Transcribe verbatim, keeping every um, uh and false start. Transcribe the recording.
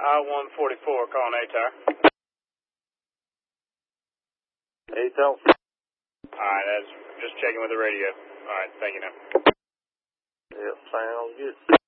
I one forty-four calling A-Tower. A-Tower. Alright, that's just checking with the radio. Alright, thank you now. Yep, sounds good.